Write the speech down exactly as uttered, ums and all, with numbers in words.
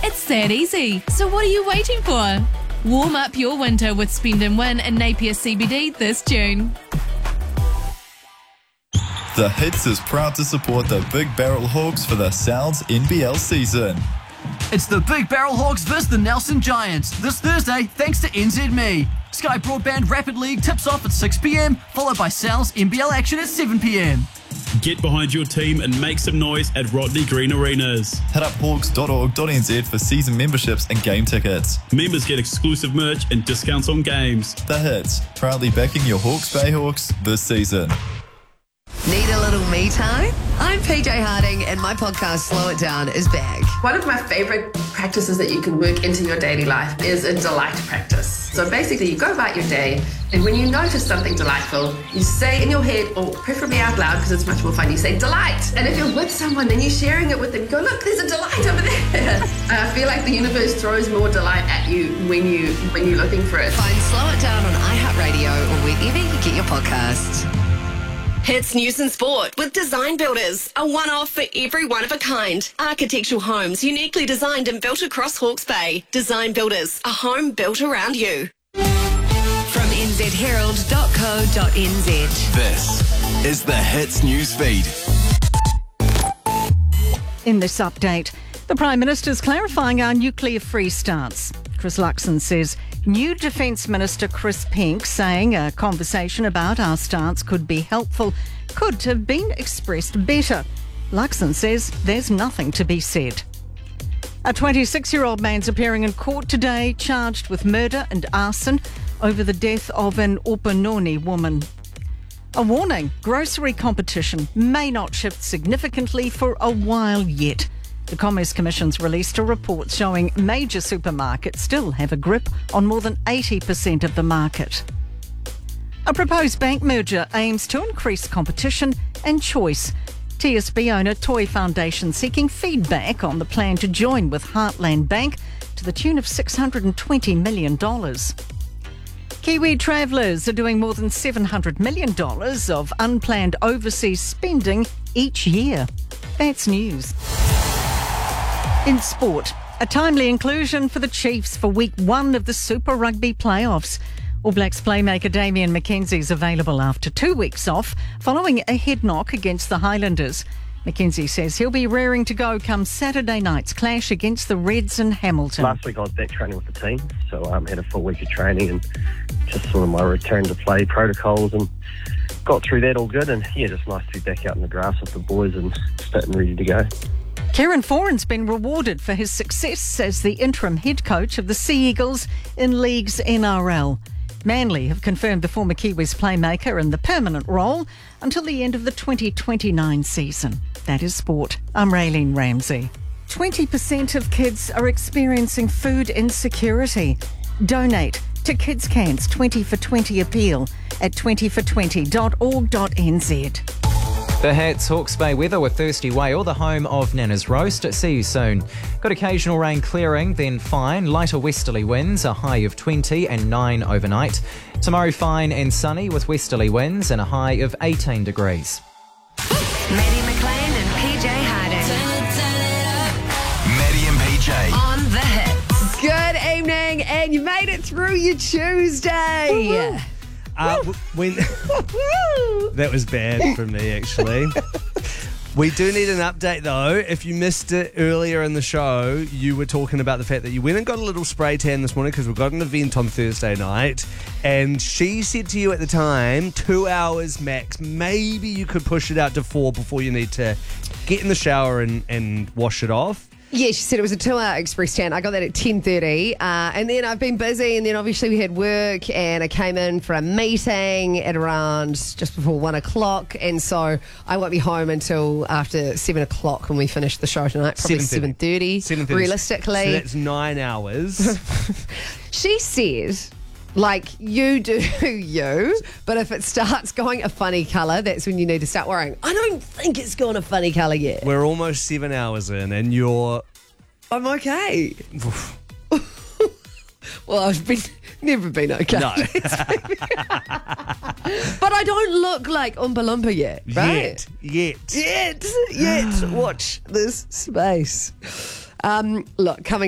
It's that easy. So what are you waiting for? Warm up your winter with Spend and Win in Napier C B D this June. The Hits is proud to support the Big Barrel Hawks for the Sounds N B L season. It's the Big Barrel Hawks versus the Nelson Giants this Thursday thanks to N Z M E. Sky Broadband Rapid League tips off at six p.m, followed by Sal's N B L action at seven p.m. Get behind your team and make some noise at Rodney Green Arenas. Hit up hawks dot org dot n z for season memberships and game tickets. Members get exclusive merch and discounts on games. The Hits, proudly backing your Hawke's Bay Hawks this season. Need a little me time? I'm P J Harding and my podcast Slow It Down is back. One of my favourite practices that you can work into your daily life is a delight practice. So basically you go about your day and when you notice something delightful, you say in your head, or preferably out loud because it's much more fun, you say delight. And if you're with someone, then you're sharing it with them. You go, look, there's a delight over there. I feel like the universe throws more delight at you when, you, when you're looking for it. Find Slow It Down on iHeartRadio or wherever you get your podcasts. Hits News and Sport with Design Builders, a one-off for every one of a kind. Architectural homes uniquely designed and built across Hawke's Bay. Design Builders, a home built around you. From n z herald dot co dot n z. This is the Hits News Feed. In this update, the Prime Minister's clarifying our nuclear-free stance. Chris Luxon says new Defence Minister Chris Penk saying a conversation about our stance could be helpful could have been expressed better. Luxon says there's nothing to be said. A twenty-six-year-old man's appearing in court today charged with murder and arson over the death of an Opanoni woman. A warning, grocery competition may not shift significantly for a while yet. The Commerce Commission's released a report showing major supermarkets still have a grip on more than eighty percent of the market. A proposed bank merger aims to increase competition and choice. T S B owner Toy Foundation seeking feedback on the plan to join with Heartland Bank to the tune of six hundred twenty million dollars. Kiwi travellers are doing more than seven hundred million dollars of unplanned overseas spending each year. That's news. In sport, a timely inclusion for the Chiefs for week one of the Super Rugby playoffs. All Blacks playmaker Damian McKenzie is available after two weeks off following a head knock against the Highlanders. McKenzie says he'll be raring to go come Saturday night's clash against the Reds in Hamilton. Last week I was back training with the team, so I um, had a full week of training and just sort of my return to play protocols and got through that all good. And yeah, just nice to be back out in the grass with the boys and fit and ready to go. Kieran Foran's been rewarded for his success as the interim head coach of the Sea Eagles in League's N R L. Manly have confirmed the former Kiwis playmaker in the permanent role until the end of the twenty twenty-nine season. That is sport. I'm Raylene Ramsey. twenty percent of kids are experiencing food insecurity. Donate to Kids Can's twenty for twenty appeal at twenty for twenty dot org dot n z. The Hits, Hawke's Bay weather with Thirsty Whale, the home of Nana's Roast. See you soon. Got occasional rain clearing, then fine. Lighter westerly winds, a high of twenty and nine overnight. Tomorrow fine and sunny with westerly winds and a high of eighteen degrees. Maddie McLean and P J Harding. Maddie and P J. On the Hits. Good evening, and you made it through your Tuesday. Uh, w- when that was bad from me, actually. We do need an update, though. If you missed it earlier in the show, you were talking about the fact that you went and got a little spray tan this morning because we've got an event on Thursday night. And she said to you at the time, two hours max. Maybe you could push it out to four before you need to get in the shower and, and wash it off. Yeah, she said it was a two-hour express tan. I got that at ten thirty. Uh, and then I've been busy, and then obviously we had work, and I came in for a meeting at around just before one o'clock, and so I won't be home until after seven o'clock when we finish the show tonight, probably seven thirty, seven thirty realistically. So that's nine hours. She said, like, you do you, but if it starts going a funny colour, that's when you need to start worrying. I don't think it's gone a funny colour yet. We're almost seven hours in, and you're... I'm okay. Well, I've been never been okay. No. But I don't look like Oompa Loompa yet, right? Yet. Yet. Yet. Yet. Watch this space. Um, look, coming